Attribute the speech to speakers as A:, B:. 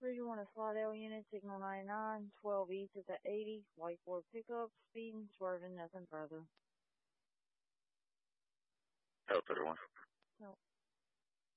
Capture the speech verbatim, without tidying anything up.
A: three one, a Slidell unit, signal ninety-nine, twelve east at the eighty, white Ford pickup, speeding, swerving, nothing further.
B: Oh, thirty-one.
A: No.